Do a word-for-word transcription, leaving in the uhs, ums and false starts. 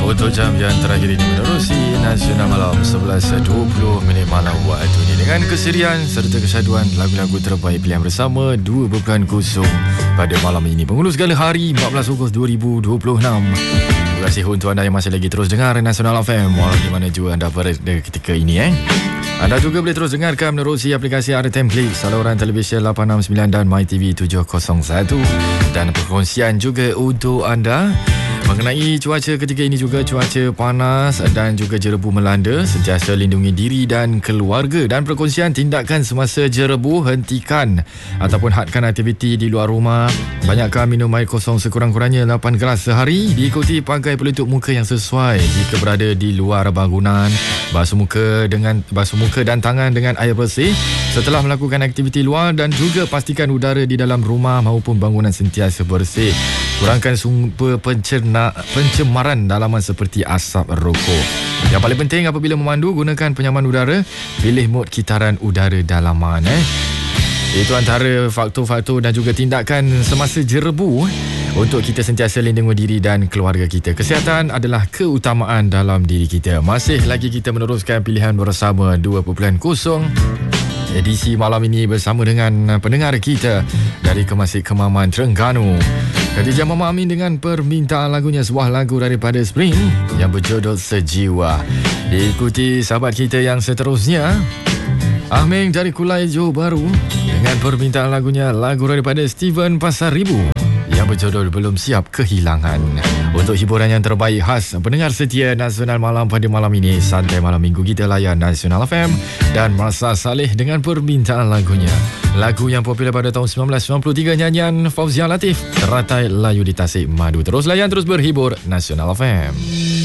Untuk jam yang terakhir ini menerusi Nasional Malam sebelas dua puluh minit malam waktu ini dengan keserian serta kesyaduan lagu-lagu terbaik pilihan bersama dua bukan kosong pada malam ini. Penghulu segala hari empat belas Ogos dua ribu dua puluh enam. Terima kasih untuk anda yang masih lagi terus dengar Nasional F M walau di mana juga anda berada ketika ini eh. Anda juga boleh terus dengarkan menerusi aplikasi R T M Play, saluran televisyen lapan enam sembilan dan MyTV tujuh kosong satu dan perkongsian juga untuk anda mengenai cuaca ketika ini juga cuaca panas dan juga jerebu melanda. Sentiasa lindungi diri dan keluarga dan perkongsian tindakan semasa jerebu. Hentikan ataupun hadkan aktiviti di luar rumah. Banyakkan minum air kosong sekurang-kurangnya lapan gelas sehari. Diikuti pakai pelitup muka yang sesuai jika berada di luar bangunan. Basuh muka dengan basuh muka dan tangan dengan air bersih setelah melakukan aktiviti luar dan juga pastikan udara di dalam rumah maupun bangunan sentiasa bersih. Kurangkan sumber pencerna pencemaran dalaman seperti asap rokok. Yang paling penting apabila memandu, gunakan penyaman udara. Pilih mod kitaran udara dalaman eh. Itu antara faktor-faktor dan juga tindakan semasa jerebu untuk kita sentiasa lindungi diri dan keluarga kita. Kesihatan adalah keutamaan dalam diri kita. Masih lagi kita meneruskan pilihan bersama dua bukan kosong. Edisi malam ini bersama dengan pendengar kita dari Kemasik Kemaman Terengganu. Khadijah Mama Amin dengan permintaan lagunya, sebuah lagu daripada Spring yang berjudul Sejiwa. Diikuti sahabat kita yang seterusnya, Ahmeng dari Kulai Johor Bahru dengan permintaan lagunya, lagu daripada Steven Pasaribu yang berjudul Belum Siap Kehilangan. Untuk hiburan yang terbaik khas pendengar setia Nasional Malam pada malam ini, santai malam minggu kita layan Nasional F M dan Masa Saleh dengan permintaan lagunya, lagu yang popular pada tahun sembilan belas sembilan puluh tiga, nyanyian Fauzia Latif, Teratai Layu di Tasik Madu. Terus layan, terus berhibur Nasional F M.